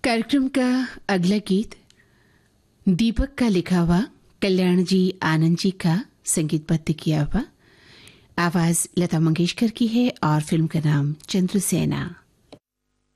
कार्यक्रम का अगला गीत दीपक का लिखा हुआ, कल्याण जी आनंद जी का संगीतबद्ध किया हुआ, आवाज लता मंगेशकर की है और फिल्म का नाम चंद्रसेना।